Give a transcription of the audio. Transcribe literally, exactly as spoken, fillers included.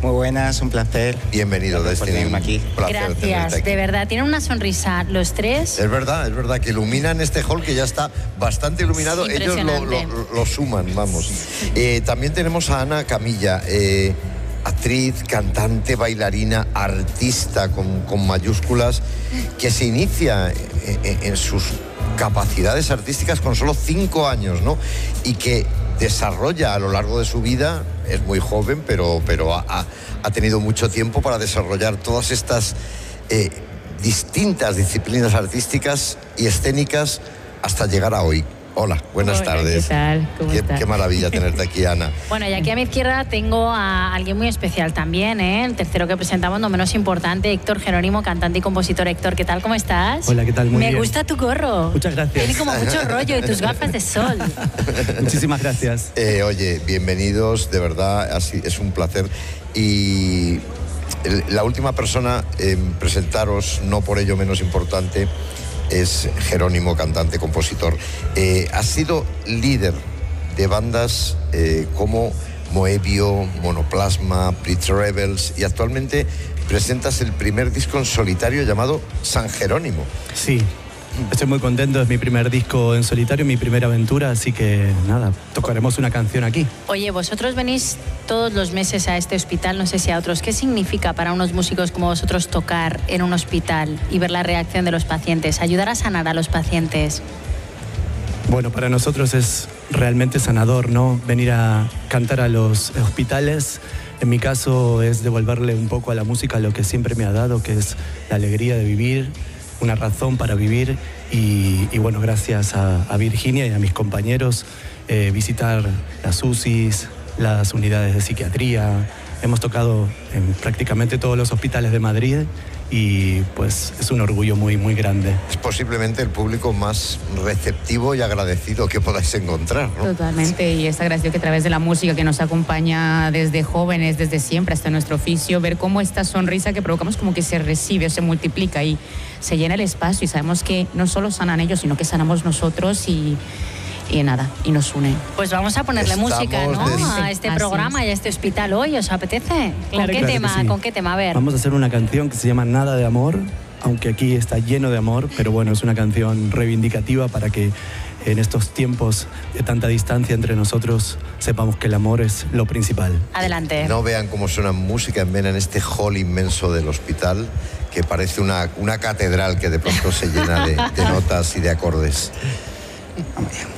Muy buenas, un placer. Bienvenido, Destiny. Aquí. Gracias, aquí. De verdad, tienen una sonrisa los tres. Es verdad, es verdad, que iluminan este hall que ya está bastante iluminado. Ellos lo, lo, lo suman, vamos. Eh, también tenemos a Ana Camilla, eh, actriz, cantante, bailarina, artista con, con mayúsculas, que se inicia en, en sus capacidades artísticas con solo cinco años, ¿no? Y que desarrolla a lo largo de su vida, es muy joven, pero, pero ha, ha tenido mucho tiempo para desarrollar todas estas eh, distintas disciplinas artísticas y escénicas hasta llegar a hoy. Hola, buenas Hola, tardes. ¿qué tal? ¿Cómo qué, estás? Qué maravilla tenerte aquí, Ana. Bueno, y aquí a mi izquierda tengo a alguien muy especial también, ¿eh? El tercero que presentamos, no menos importante, Héctor Jerónimo, cantante y compositor. Héctor, ¿qué tal? ¿Cómo estás? Hola, ¿qué tal? Muy Me bien. gusta tu gorro. Muchas gracias. Tiene como mucho rollo y tus gafas de sol. Muchísimas gracias. Eh, oye, bienvenidos, de verdad, así es un placer. Y la última persona en presentaros, no por ello menos importante, es Jerónimo, cantante, compositor. Eh, has sido líder de bandas eh, como Moebio, Monoplasma, Blitz Rebels, y actualmente presentas el primer disco en solitario llamado San Jerónimo. Sí, estoy muy contento, es mi primer disco en solitario, mi primera aventura, así que nada, tocaremos una canción aquí. Oye, vosotros venís todos los meses a este hospital, no sé si a otros. ¿Qué significa para unos músicos como vosotros tocar en un hospital y ver la reacción de los pacientes, ayudar a sanar a los pacientes? Bueno, para nosotros es realmente sanador, ¿no? Venir a cantar a los hospitales. En mi caso es devolverle un poco a la música lo que siempre me ha dado, que es la alegría de vivir, una razón para vivir. Y, y bueno, gracias a, a Virginia y a mis compañeros, eh, visitar las U C Is, las unidades de psiquiatría. Hemos tocado en prácticamente todos los hospitales de Madrid y pues es un orgullo muy, muy grande. Es posiblemente el público más receptivo y agradecido que podáis encontrar, ¿no? Totalmente, y es agradecido que a través de la música que nos acompaña desde jóvenes, desde siempre hasta nuestro oficio, ver cómo esta sonrisa que provocamos como que se recibe, se multiplica y se llena el espacio, y sabemos que no solo sanan ellos, sino que sanamos nosotros y... y nada, y nos une. Pues vamos a ponerle Estamos música, ¿no? de... A este Así programa es. y a este hospital hoy, ¿os apetece? ¿Con Claro, qué claro tema? que sí. ¿Con qué tema? A ver. Vamos a hacer una canción que se llama Nada de Amor, aunque aquí está lleno de amor, pero bueno, es una canción reivindicativa para que en estos tiempos de tanta distancia entre nosotros sepamos que el amor es lo principal. Adelante. No vean cómo suena música en vena en este hall inmenso del hospital, que parece una, una catedral que de pronto se llena de, de notas y de acordes. Vamos allá.